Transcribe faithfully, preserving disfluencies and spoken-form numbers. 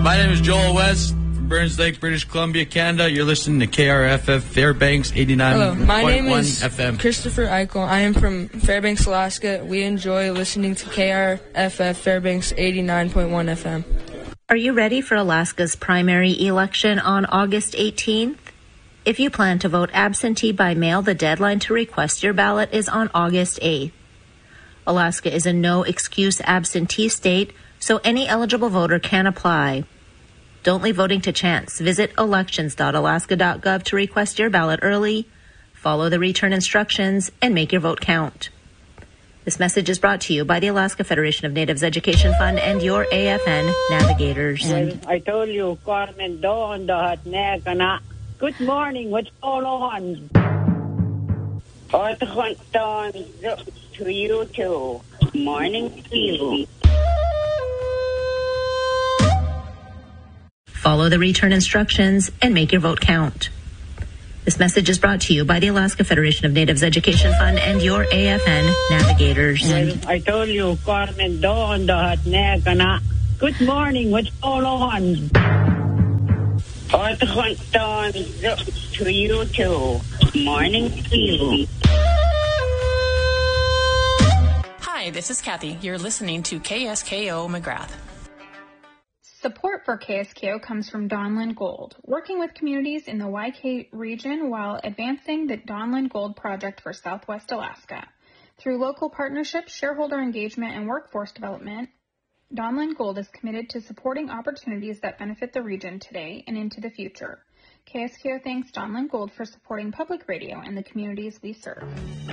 My name is Joel West from Burns Lake, British Columbia, Canada. You're listening to K R F F Fairbanks eighty-nine point one Hello, my name is F M. Christopher Eichel. I am from Fairbanks, Alaska. We enjoy listening to K R F F Fairbanks eighty-nine point one F M. Are you ready for Alaska's primary election on August eighteenth? If you plan to vote absentee by mail, the deadline to request your ballot is on August eighth. Alaska is a no-excuse absentee state, so any eligible voter can apply. Don't leave voting to chance. Visit elections dot alaska dot gov to request your ballot early, follow the return instructions, and make your vote count. This message is brought to you by the Alaska Federation of Natives Education Fund and your A F N navigators. Well, I told you, Carmen Doon, dahat na kana. Good morning, what's going on? Otto to you too. Morning to you. Follow the return instructions and make your vote count. This message is brought to you by the Alaska Federation of Natives Education Fund and your A F N navigators. Well, I told you, Carmen Doon, dahat na kana. Good morning, what's going on? Otto to you too. Morning to you. Hi, this is Kathy. You're listening to K S K O McGrath. Support for K S K O comes from Donlin Gold, working with communities in the Y K region while advancing the Donlin Gold project for Southwest Alaska. Through local partnerships, shareholder engagement, and workforce development, Donlin Gold is committed to supporting opportunities that benefit the region today and into the future. K S K O thanks Donlin Gold for supporting public radio and the communities we serve.